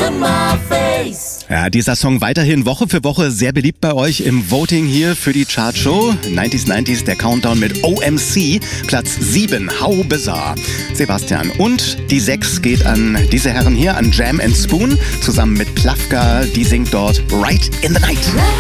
Ja, dieser Song weiterhin Woche für Woche sehr beliebt bei euch im Voting hier für die Chartshow. 90s, der Countdown mit OMC. Platz 7, How Bizarre. Sebastian. Und die 6 geht an diese Herren hier, an Jam & Spoon, zusammen mit Plafka. Die singt dort Right in the Night.